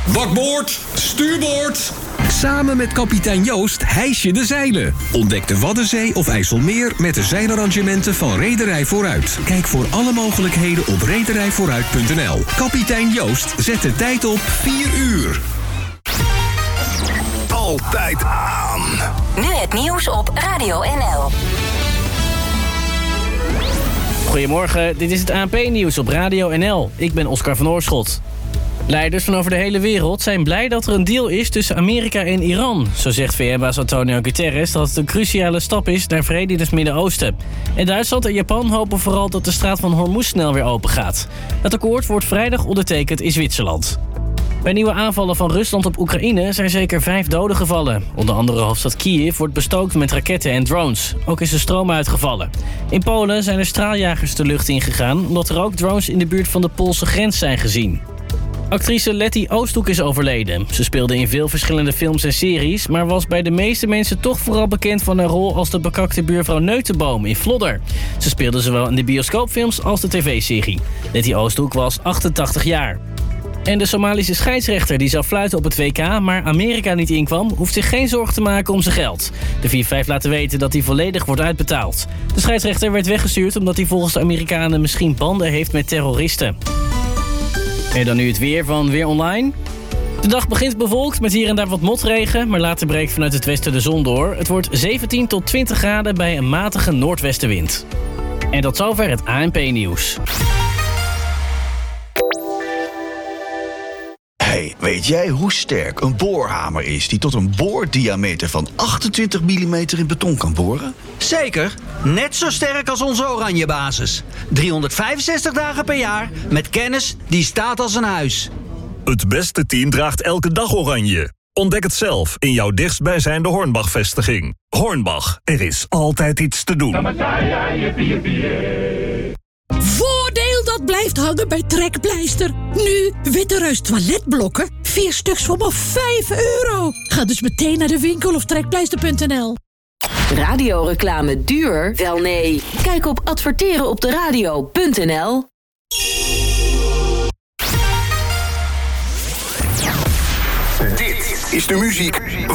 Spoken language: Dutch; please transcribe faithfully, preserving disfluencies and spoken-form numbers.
Bakboord, stuurboord. Samen met kapitein Joost hijs je de zeilen. Ontdek de Waddenzee of IJsselmeer met de zeilarrangementen van Rederij Vooruit. Kijk voor alle mogelijkheden op rederij vooruit punt n l. Kapitein Joost zet de tijd op vier uur. Altijd aan. Nu het nieuws op Radio N L. Goedemorgen, dit is het A N P-nieuws op Radio N L. Ik ben Oscar van Oorschot. Leiders van over de hele wereld zijn blij dat er een deal is tussen Amerika en Iran. Zo zegt V N-baas Antonio Guterres dat het een cruciale stap is naar vrede in het Midden-Oosten. En Duitsland en Japan hopen vooral dat de straat van Hormuz snel weer open gaat. Het akkoord wordt vrijdag ondertekend in Zwitserland. Bij nieuwe aanvallen van Rusland op Oekraïne zijn zeker vijf doden gevallen. Onder andere hoofdstad Kiev wordt bestookt met raketten en drones. Ook is er stroom uitgevallen. In Polen zijn er straaljagers de lucht ingegaan, omdat er ook drones in de buurt van de Poolse grens zijn gezien. Actrice Letty Oosthoek is overleden. Ze speelde in veel verschillende films en series, maar was bij de meeste mensen toch vooral bekend van haar rol als de bekakte buurvrouw Neutenboom in Vlodder. Ze speelde zowel in de bioscoopfilms als de tv-serie. Letty Oosthoek was achtentachtig jaar. En de Somalische scheidsrechter die zou fluiten op het W K, maar Amerika niet inkwam, hoeft zich geen zorgen te maken om zijn geld. De vier vijf laten weten dat hij volledig wordt uitbetaald. De scheidsrechter werd weggestuurd omdat hij volgens de Amerikanen misschien banden heeft met terroristen. En dan nu het weer van Weer Online. De dag begint bewolkt met hier en daar wat motregen, maar later breekt vanuit het westen de zon door. Het wordt zeventien tot twintig graden bij een matige noordwestenwind. En tot zover het A N P-nieuws. Hey, weet jij hoe sterk een boorhamer is die tot een boordiameter van achtentwintig millimeter in beton kan boren? Zeker, net zo sterk als onze Oranje basis. driehonderdvijfenzestig dagen per jaar met kennis die staat als een huis. Het beste team draagt elke dag Oranje. Ontdek het zelf in jouw dichtstbijzijnde Hornbach-vestiging. Hornbach, er is altijd iets te doen. Voordeel dat blijft hangen bij Trekpleister. Nu Witte Reus toiletblokken. Vier stuks voor maar vijf euro. Ga dus meteen naar de winkel of trekpleister punt n l. Radioreclame duur? Wel nee. Kijk op adverteren op de radio punt n l. Dit is de muziek